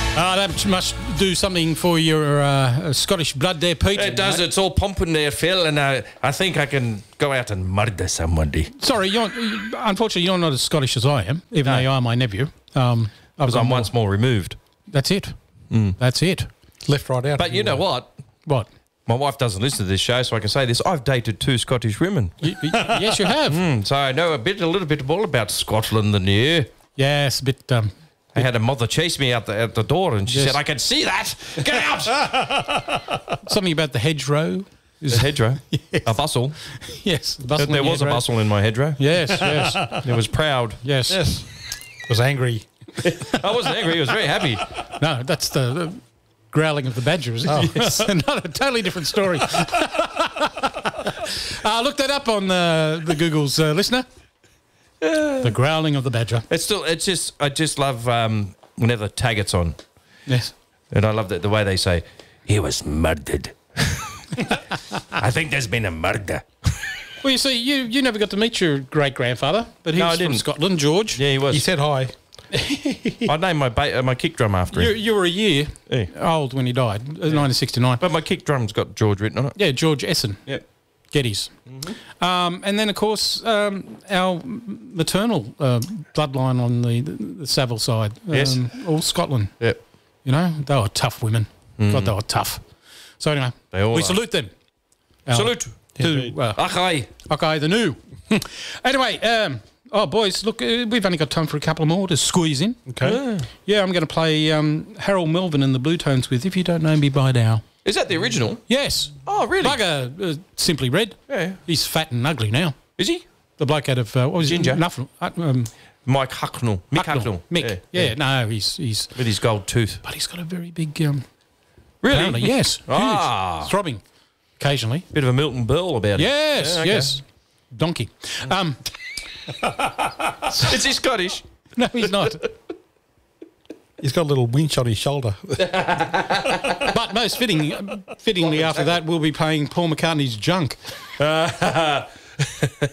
That must do something for your Scottish blood there, Pete. It does. It's all pumping there, Phil, and I think I can go out and murder somebody. Sorry, unfortunately, you're not as Scottish as I am, even though you are my nephew. Because I'm once more removed. That's it. That's it. Left, right, out. But you know what? What? My wife doesn't listen to this show, so I can say this. I've dated 2 Scottish women. Yes, you have. So I know a little bit all about Scotland and you. Yes, a bit... I had a mother chase me out the door, and she said, "I can see that. Get out!" Something about the hedgerow. The hedgerow, Yes. a bustle. Yes, There was a bustle in my hedgerow. Yes, yes, It was proud. yes. Was angry. I wasn't angry. I was very happy. No, that's the growling of the badger, is it? Oh. Yes. Another totally different story. Look that up on the Google's listener. The growling of the badger. I just love whenever Taggart's on. Yes. And I love the way they say, "He was murdered." I think there's been a murder. Well, you see, you never got to meet your great-grandfather, but he No, I was from didn't. Scotland, George. Yeah, he was. He said hi. I named my kick drum after him. You were a year Yeah. old when he died, 1969. But my kick drum's got George written on it. Yeah, George Essen. Yep. Geddes. And then, of course, our maternal bloodline on the Savile side. Yes. All Scotland. Yep. You know, they were tough women. God, they were tough. So anyway, They all we are. salute them. Salute. To, Achai. okay, the new. Anyway, boys, look, we've only got time for a couple more to squeeze in. Okay. Yeah, I'm going to play Harold Melvin and the Blue Tones with If You Don't Know Me By Now. Is that the original? Yes. Oh, really? Bugger, Simply Red. Yeah. He's fat and ugly now. Is he? The bloke out of, what was Ginger. it? Nuffle. Mike Hucknall. Mick Hucknall. Mick. Yeah, no, he's... With his gold tooth. But he's got a very big... Really? pounder. Yes. Huge. Ah. Throbbing. Occasionally. Bit of a Milton Berle about it. Yes, Yeah, okay. yes. Donkey. Is he Scottish? No, he's not. He's got a little winch on his shoulder. But most fittingly after that, we'll be playing Paul McCartney's Junk.